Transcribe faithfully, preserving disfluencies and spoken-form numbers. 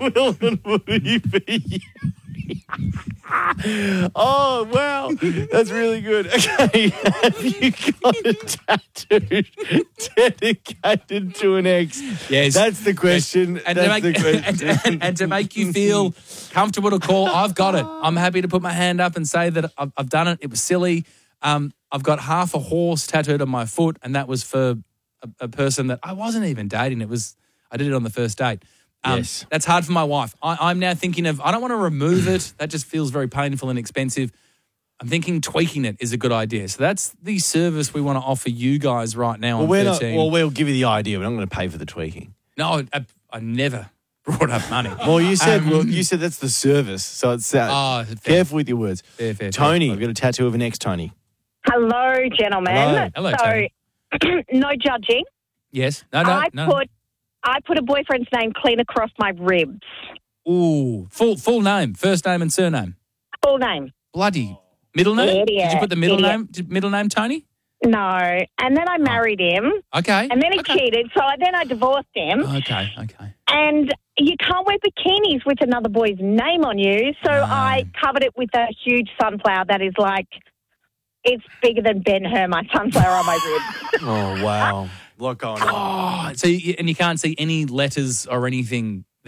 Will and Woody be? Oh, wow. That's really good. Okay. Have you got a tattoo dedicated to an ex? Yes. That's the question. And, That's to make, the question. and, and, and to make you feel comfortable to call, I've got it. I'm happy to put my hand up and say that I've, I've done it. It was silly. Um, I've got half a horse tattooed on my foot, and that was for a, a person that I wasn't even dating. It was I did it on the first date. Um, Yes. That's hard for my wife. I, I'm now thinking of, I don't want to remove it. That just feels very painful and expensive. I'm thinking tweaking it is a good idea. So that's the service we want to offer you guys right now Well, on we're not, thirteen. well, we'll give you the idea, but I'm going to pay for the tweaking. No, I, I never brought up money. Well, you said Um, well, you said that's the service, so it's uh, Oh, fair. careful with your words. Fair, fair, fair. Tony, I've got a tattoo of an ex, Tony. Hello, gentlemen. Hello. Hello, so, Tony. no judging. Yes. No, no, I no. put I put a boyfriend's name clean across my ribs. Ooh, full full name, first name and surname. Full name. Bloody middle name. Idiot. Did you put the middle Idiot. name? did- Middle name, Tony? No. And then I married him. Okay. And then he okay. cheated. So I, then I divorced him. Okay. Okay. And you can't wear bikinis with another boy's name on you. So No. I covered it with a huge sunflower that is like, it's bigger than Ben-Hur, my sunflower on my ribs. Oh, wow. Lot going on. Oh, so you, and you can't see any letters or anything